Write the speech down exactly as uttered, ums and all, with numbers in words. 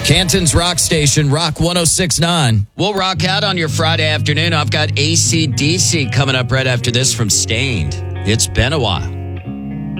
Canton's Rock Station, Rock one oh six point nine. We'll rock out on your Friday afternoon. I've got A C D C coming up right after this from Stained. It's been a while.